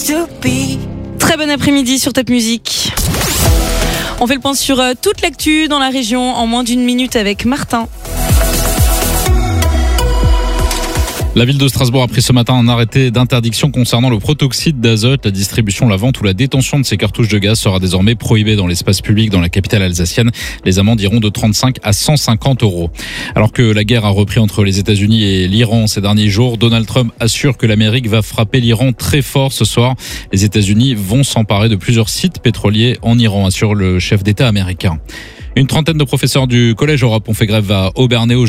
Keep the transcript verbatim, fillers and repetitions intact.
Très bon après-midi sur Top Music. On fait le point sur euh, toute l'actu dans la région en moins d'une minute avec Martin. La ville de Strasbourg a pris ce matin un arrêté d'interdiction concernant le protoxyde d'azote. La distribution, la vente ou la détention de ces cartouches de gaz sera désormais prohibée dans l'espace public dans la capitale alsacienne. Les amendes iront de trente-cinq à cent cinquante euros. Alors que la guerre a repris entre les États-Unis et l'Iran ces derniers jours, Donald Trump assure que l'Amérique va frapper l'Iran très fort ce soir. Les États-Unis vont s'emparer de plusieurs sites pétroliers en Iran, assure le chef d'État américain. Une trentaine de professeurs du Collège Europe ont fait grève à Obernai aujourd'hui.